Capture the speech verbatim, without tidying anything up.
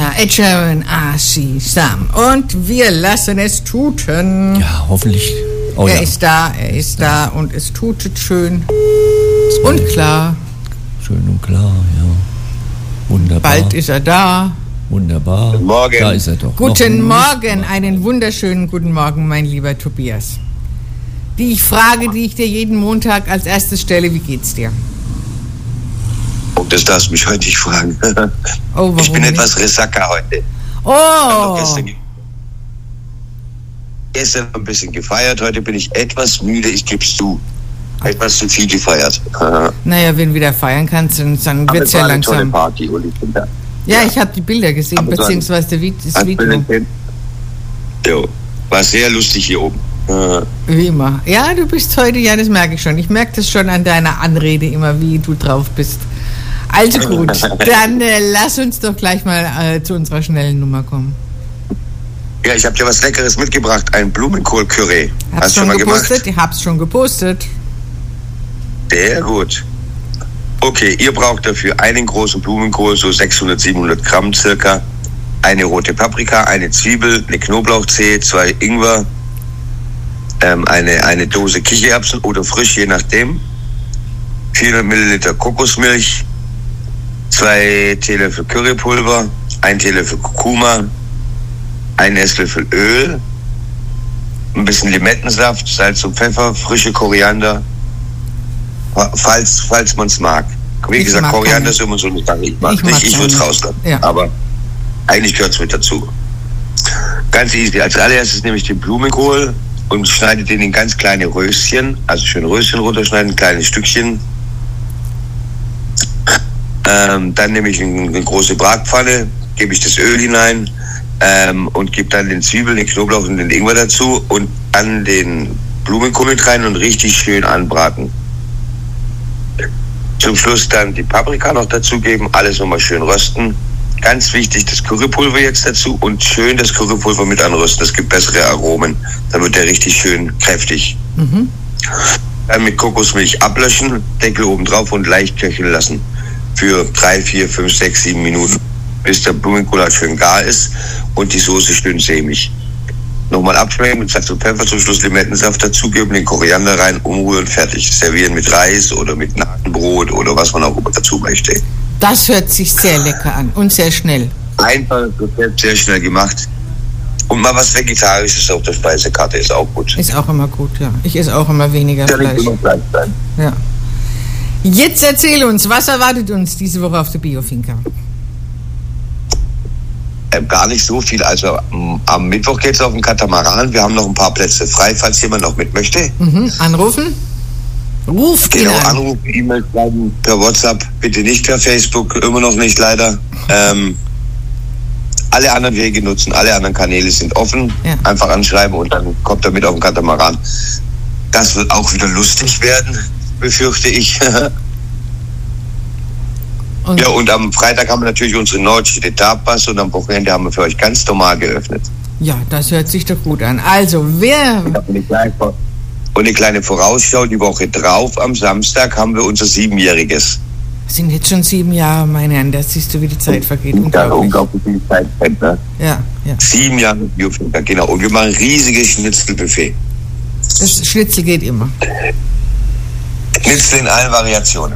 Na, Ed Sheeran, I See Sam. Und wir lassen es tuten. Ja, hoffentlich. Oh, er ja. ist da, er ist da und es tutet schön Zwei. und klar. Schön und klar, ja. Wunderbar. Bald ist er da. Wunderbar. Guten Morgen. Da ist er doch. Guten Noch Morgen, einen wunderschönen guten Morgen, mein lieber Tobias. Die Frage, die ich dir jeden Montag als erstes stelle, wie geht's dir? Und das darfst du mich heute nicht fragen. Oh, warum ich bin nicht? etwas Resaca heute. Oh! Gestern, gestern ein bisschen gefeiert, heute bin ich etwas müde, ich geb's zu. Etwas zu viel gefeiert. Naja, wenn du wieder feiern kannst, dann, dann wird's ja eine langsam. Tolle langsam. Party, und ich bin da. Ja, ich habe die Bilder gesehen, Aber beziehungsweise der Vi- das Video. Jo, war sehr lustig hier oben. Wie immer. Ja, du bist heute, ja, das merke ich schon. Ich merke das schon an deiner Anrede immer, wie du drauf bist. Also gut, dann äh, lass uns doch gleich mal äh, zu unserer schnellen Nummer kommen. Ja, ich habe dir was Leckeres mitgebracht, ein Blumenkohl-Curry. Hab's Hast du schon schon mal gepostet? gemacht? Ich hab's schon gepostet. Sehr gut. Okay, ihr braucht dafür einen großen Blumenkohl, so sechshundert, siebenhundert Gramm circa, eine rote Paprika, eine Zwiebel, eine Knoblauchzehe, zwei Ingwer, ähm, eine, eine Dose Kichererbsen oder frisch, je nachdem, vierhundert Milliliter Kokosmilch, zwei Teelöffel Currypulver, ein Teelöffel Kurkuma, ein Esslöffel Öl, ein bisschen Limettensaft, Salz und Pfeffer, frische Koriander, falls, falls man es mag. Wie Ich gesagt, mag Koriander keine. ist immer so eine Sache. Ich mag Ich nicht, mag ich würde es keine. rauslassen. Ja. Aber eigentlich gehört es mit dazu. Ganz easy. Als allererstes nehme ich den Blumenkohl und schneide den in ganz kleine Röschen, also schön Röschen runterschneiden, kleine Stückchen. Ähm, dann nehme ich eine, eine große Bratpfanne, gebe ich das Öl hinein ähm, und gebe dann den Zwiebeln, den Knoblauch und den Ingwer dazu und dann den Blumenkohl mit rein und richtig schön anbraten. Zum Schluss dann die Paprika noch dazugeben, alles nochmal schön rösten. Ganz wichtig, das Currypulver jetzt dazu und schön das Currypulver mit anrösten. Das gibt bessere Aromen. Dann wird der richtig schön kräftig. Mhm. Dann mit Kokosmilch ablöschen, Deckel oben drauf und leicht köcheln lassen. Für drei, vier, fünf, sechs, sieben Minuten, bis der Blumenkohl halt schön gar ist und die Soße schön sämig. Nochmal abschmecken mit Salz und Pfeffer, zum Schluss Limettensaft dazugeben, den Koriander rein, umrühren, fertig. Servieren mit Reis oder mit Nahenbrot oder was man auch immer dazu möchte. Das hört sich sehr lecker an und sehr schnell. Einfach Rezept, sehr schnell gemacht. Und mal was Vegetarisches auf der Speisekarte ist auch gut. Ist auch immer gut, ja. Ich esse auch immer weniger Ja, nicht Fleisch. immer Fleisch sein. Ja. Jetzt erzähl uns, was erwartet uns diese Woche auf der Biofinca? Ähm, gar nicht so viel. Also m, am Mittwoch geht es auf den Katamaran. Wir haben noch ein paar Plätze frei, falls jemand noch mit möchte. Mhm. Anrufen? Ruft ihn Genau, an. anrufen, E-Mail schreiben, per WhatsApp, bitte nicht per Facebook, immer noch nicht leider. Ähm, alle anderen Wege nutzen, alle anderen Kanäle sind offen. Ja. Einfach anschreiben und dann kommt er mit auf den Katamaran. Das wird auch wieder lustig werden, befürchte ich. Und Ja, und am Freitag haben wir natürlich unsere Nordstädte Tapas und am Wochenende haben wir für euch ganz normal geöffnet. ja, das hört sich doch gut an. Also, wer... Und eine kleine, und eine kleine Vorausschau, die Woche drauf, am Samstag, haben wir unser Siebenjähriges. Sind jetzt schon sieben Jahre, meine Herren, da siehst du, wie die Zeit vergeht. Ja, Unglaublich. unglaublich viel Zeit. Ne? Ja, ja. Sieben Jahre Biofinca, genau. Und wir machen ein riesiges Schnitzelbuffet. Das Schnitzel geht immer. Schnitzel in allen Variationen.